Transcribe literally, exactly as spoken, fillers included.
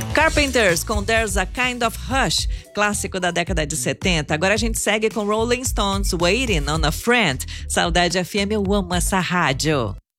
Carpenters com There's a Kind of Hush, clássico da década de setenta. Agora a gente segue com Rolling Stones, Waiting on a Friend. Saudade F M, eu amo essa rádio.